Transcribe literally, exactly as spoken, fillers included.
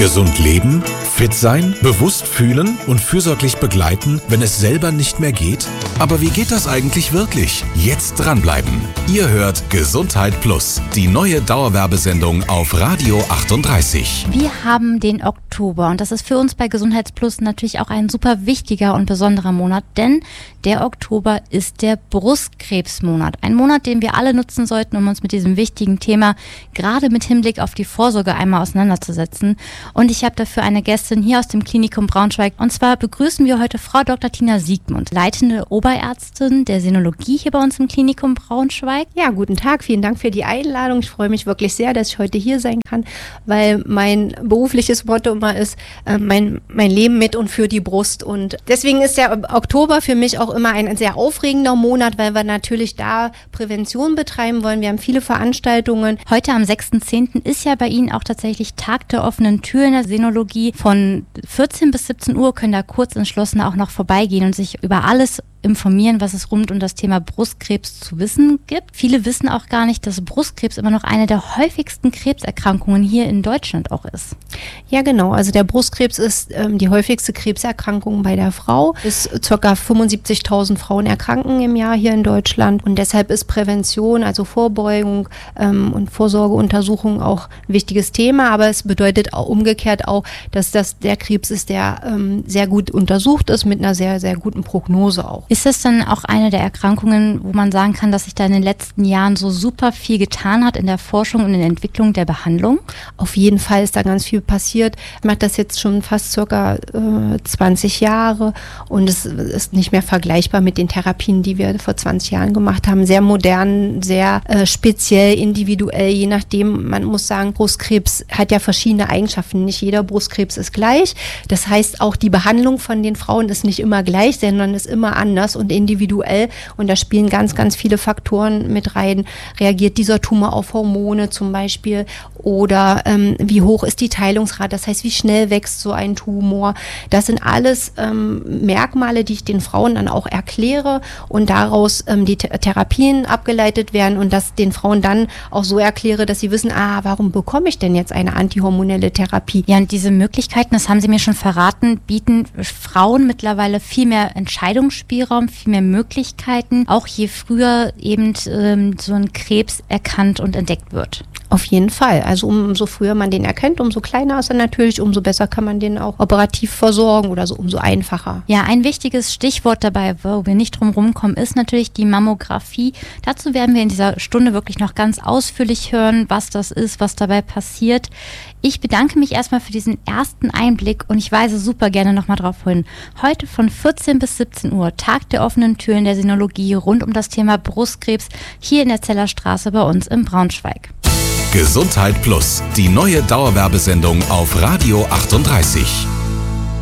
Gesund leben, fit sein, bewusst fühlen und fürsorglich begleiten, wenn es selber nicht mehr geht? Aber wie geht das eigentlich wirklich? Jetzt dranbleiben. Ihr hört Gesundheit Plus, die neue Dauerwerbesendung auf Radio achtunddreißig. Wir haben den Oktober und das ist für uns bei Gesundheitsplus natürlich auch ein super wichtiger und besonderer Monat, denn der Oktober ist der Brustkrebsmonat. Ein Monat, den wir alle nutzen sollten, um uns mit diesem wichtigen Thema gerade mit Hinblick auf die Vorsorge einmal auseinanderzusetzen. Und ich habe dafür eine Gästin hier aus dem Klinikum Braunschweig. Und zwar begrüßen wir heute Frau Doktor Tina Siegmund, leitende Oberärztin der Senologie hier bei uns im Klinikum Braunschweig. Ja, guten Tag. Vielen Dank für die Einladung. Ich freue mich wirklich sehr, dass ich heute hier sein kann, weil mein berufliches Motto immer ist, äh, mein, mein Leben mit und für die Brust. Und deswegen ist der Oktober für mich auch immer ein sehr aufregender Monat, weil wir natürlich da Prävention betreiben wollen. Wir haben viele Veranstaltungen. Heute am sechsten zehnten ist ja bei Ihnen auch tatsächlich Tag der offenen Tür in der Senologie. Von vierzehn bis siebzehn Uhr können da kurz entschlossen auch noch vorbeigehen und sich über alles informieren, was es rund um das Thema Brustkrebs zu wissen gibt. Viele wissen auch gar nicht, dass Brustkrebs immer noch eine der häufigsten Krebserkrankungen hier in Deutschland auch ist. Ja, genau. Also der Brustkrebs ist ähm, die häufigste Krebserkrankung bei der Frau. Es ca. fünfundsiebzigtausend Frauen erkranken im Jahr hier in Deutschland und deshalb ist Prävention, also Vorbeugung ähm, und Vorsorgeuntersuchung auch ein wichtiges Thema, aber es bedeutet auch umgekehrt auch, dass das der Krebs ist, der ähm, sehr gut untersucht ist mit einer sehr, sehr guten Prognose auch. Ist das dann auch eine der Erkrankungen, wo man sagen kann, dass sich da in den letzten Jahren so super viel getan hat in der Forschung und in der Entwicklung der Behandlung? Auf jeden Fall ist da ganz viel passiert. Ich mache das jetzt schon fast circa äh, zwanzig Jahre und es ist nicht mehr vergleichbar mit den Therapien, die wir vor zwanzig Jahren gemacht haben. Sehr modern, sehr äh, speziell, individuell, je nachdem. Man muss sagen, Brustkrebs hat ja verschiedene Eigenschaften. Nicht jeder Brustkrebs ist gleich. Das heißt, auch die Behandlung von den Frauen ist nicht immer gleich, sondern ist immer anders und individuell und da spielen ganz, ganz viele Faktoren mit rein. Reagiert dieser Tumor auf Hormone zum Beispiel oder ähm, wie hoch ist die Teilungsrate, das heißt, wie schnell wächst so ein Tumor. Das sind alles ähm, Merkmale, die ich den Frauen dann auch erkläre und daraus ähm, die Th- Therapien abgeleitet werden und das den Frauen dann auch so erkläre, dass sie wissen, ah, warum bekomme ich denn jetzt eine antihormonelle Therapie? Ja, und diese Möglichkeiten, das haben Sie mir schon verraten, bieten Frauen mittlerweile viel mehr Entscheidungsspielraum, viel mehr Möglichkeiten, auch je früher eben ähm, so ein Krebs erkannt und entdeckt wird. Auf jeden Fall. Also umso früher man den erkennt, umso kleiner ist er natürlich, umso besser kann man den auch operativ versorgen oder so, umso einfacher. Ja, ein wichtiges Stichwort dabei, wo wir nicht drum rumkommen, ist natürlich die Mammographie. Dazu werden wir in dieser Stunde wirklich noch ganz ausführlich hören, was das ist, was dabei passiert. Ich bedanke mich erstmal für diesen ersten Einblick und ich weise super gerne nochmal drauf hin. Heute von vierzehn bis siebzehn Uhr, Tag der offenen Tür in der Senologie rund um das Thema Brustkrebs hier in der Zellerstraße bei uns in Braunschweig. Gesundheit Plus, die neue Dauerwerbesendung auf Radio achtunddreißig.